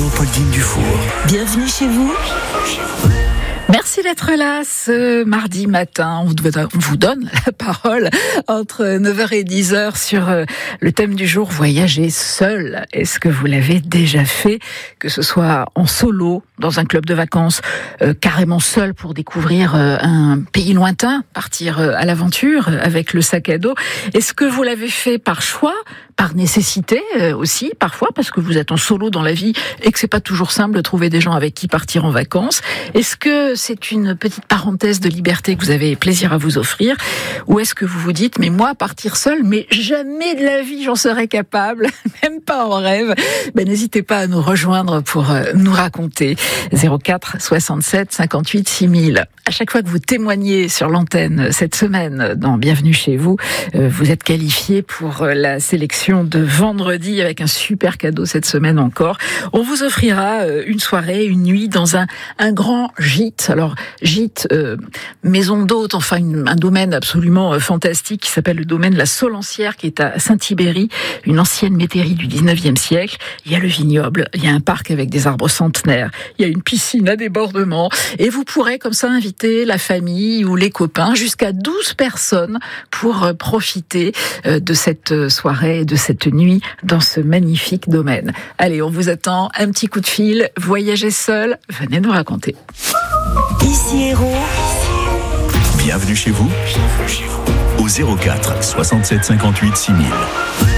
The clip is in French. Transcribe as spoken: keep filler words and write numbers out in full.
Léopoldine Dufour. Bienvenue chez vous. Merci d'être là ce mardi matin. On vous donne la parole entre neuf heures et dix heures sur le thème du jour, voyager seul. Est-ce que vous l'avez déjà fait? Que ce soit en solo, dans un club de vacances, euh, carrément seul pour découvrir euh, un pays lointain, partir euh, à l'aventure avec le sac à dos. Est-ce que vous l'avez fait par choix, par nécessité euh, aussi, parfois parce que vous êtes en solo dans la vie et que c'est pas toujours simple de trouver des gens avec qui partir en vacances? Est-ce que c'est une petite parenthèse de liberté que vous avez plaisir à vous offrir? Ou est-ce que vous vous dites, mais moi, partir seul, mais jamais de la vie j'en serais capable, même pas en rêve? Ben, n'hésitez pas à nous rejoindre pour euh, nous raconter. zéro quatre soixante-sept cinquante-huit six mille. À chaque fois que vous témoignez sur l'antenne cette semaine dans Bienvenue chez vous, euh, vous êtes qualifié pour euh, la sélection de vendredi avec un super cadeau cette semaine encore. On vous offrira euh, une soirée, une nuit dans un, un grand gîte. Alors, gîte, euh, maison d'hôte, enfin une, un domaine absolument euh, fantastique qui s'appelle le domaine La Solancière, qui est à Saint-Thibéry, une ancienne métairie du dix-neuvième siècle. Il y a le vignoble, il y a un parc avec des arbres centenaires, il y a une piscine à débordement et vous pourrez comme ça inviter la famille ou les copains, jusqu'à douze personnes pour profiter de cette soirée, de cette nuit dans ce magnifique domaine. Allez, on vous attend, un petit coup de fil, voyagez seul, venez nous raconter. Ici Héros. Bienvenue chez vous. Au zéro quatre soixante-sept cinquante-huit six mille.